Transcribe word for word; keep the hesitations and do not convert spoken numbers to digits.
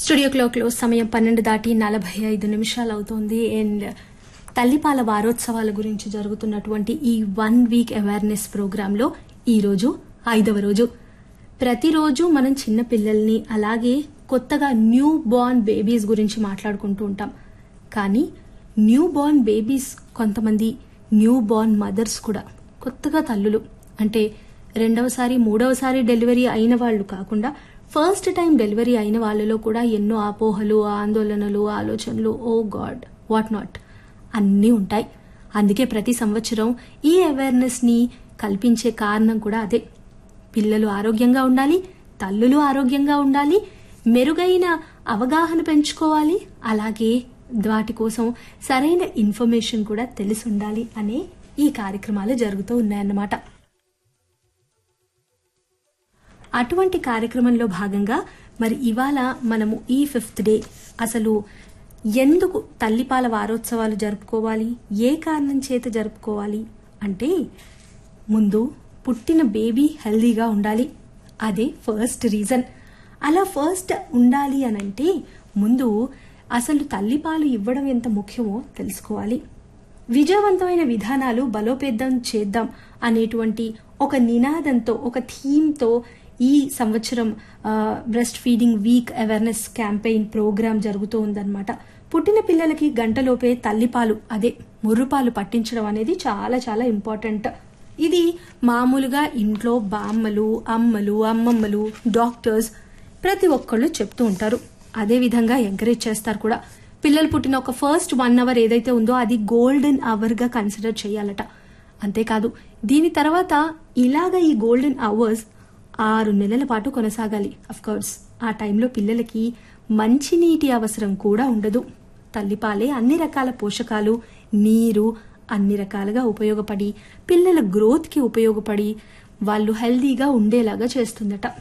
Studio clock లో సమయం పన్నెండు దాటి నలభై ఐదు నిమిషాలు అవుతోంది. అండ్ తల్లిపాల వారోత్సవాల గురించి జరుగుతున్నటువంటి ఈ వన్ వీక్ అవేర్నెస్ ప్రోగ్రామ్ లో ఈ రోజు ఐదవ రోజు. ప్రతిరోజు మనం చిన్న పిల్లల్ని అలాగే కొత్తగా న్యూ బోర్న్ బేబీస్ గురించి మాట్లాడుకుంటూ ఉంటాం. కానీ న్యూ బోర్న్ బేబీస్ కొంతమంది న్యూ బోర్న్ మదర్స్ కూడా కొత్తగా తల్లులు అంటే రెండవసారి మూడవసారి డెలివరీ అయిన వాళ్ళు కాకుండా ఫస్ట్ టైం డెలివరీ అయిన వాళ్ళలో కూడా ఎన్నో అపోహలు, ఆందోళనలు, ఆలోచనలు, ఓ గాడ్ వాట్ నాట్ అన్నీ ఉంటాయి. అందుకే ప్రతి సంవత్సరం ఈ అవేర్నెస్ ని కల్పించే కారణం కూడా అదే. పిల్లలు ఆరోగ్యంగా ఉండాలి, తల్లులు ఆరోగ్యంగా ఉండాలి, మెరుగైన అవగాహన పెంచుకోవాలి, అలాగే వాటి కోసం సరైన ఇన్ఫర్మేషన్ కూడా తెలిసి ఉండాలి అనే ఈ కార్యక్రమాలు జరుగుతూ ఉన్నాయన్నమాట. అటువంటి కార్యక్రమంలో భాగంగా మరి ఇవాళ మనము ఈ ఫిఫ్త్ డే అసలు ఎందుకు తల్లిపాల వారోత్సవాలు జరుపుకోవాలి, ఏ కారణం చేత జరుపుకోవాలి అంటే ముందు పుట్టిన బేబీ హెల్దీగా ఉండాలి. అదే ఫస్ట్ రీజన్. అలా ఫస్ట్ ఉండాలి అనంటే ముందు అసలు తల్లిపాలు ఇవ్వడం ఎంత ముఖ్యమో తెలుసుకోవాలి. విజయవంతమైన విధానాలు బలోపేతం చేద్దాం అనేటువంటి ఒక నినాదంతో, ఒక థీమ్తో ఈ సంవత్సరం breast feeding week awareness campaign programme జరుగుతూ ఉందన్నమాట. పుట్టిన పిల్లలకి గంటలోపే తల్లిపాలు అదే ముర్రుపాలు పట్టించడం అనేది చాలా చాలా ఇంపార్టెంట్. ఇది మామూలుగా ఇంట్లో బామ్మలు, అమ్మలు, అమ్మమ్మలు, డాక్టర్స్ ప్రతి ఒక్కళ్ళు చెప్తూ ఉంటారు. అదే విధంగా ఎంకరేజ్ చేస్తారు కూడా. పిల్లలు పుట్టిన ఒక ఫస్ట్ వన్ అవర్ ఏదైతే ఉందో అది గోల్డెన్ అవర్ గా కన్సిడర్ చేయాలట. అంతేకాదు దీని తర్వాత ఇలాగా ఈ గోల్డెన్ అవర్స్ ఆరు నెలల పాటు కొనసాగాలి. అఫ్ కోర్స్ ఆ టైంలో పిల్లలకి మంచినీటి అవసరం కూడా ఉండదు. తల్లిపాలే అన్ని రకాల పోషకాలు, నీరు అన్ని రకాలుగా ఉపయోగపడి పిల్లల గ్రోత్ కి ఉపయోగపడి వాళ్ళు హెల్దీగా ఉండేలాగా చేస్తుందట.